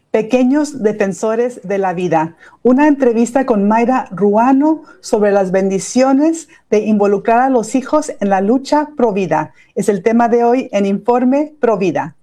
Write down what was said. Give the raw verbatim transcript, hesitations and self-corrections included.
Pequeños defensores de la vida. Una entrevista con Mayra Ruano sobre las bendiciones de involucrar a los hijos en la lucha pro vida. Es el tema de hoy en Informe Pro Vida.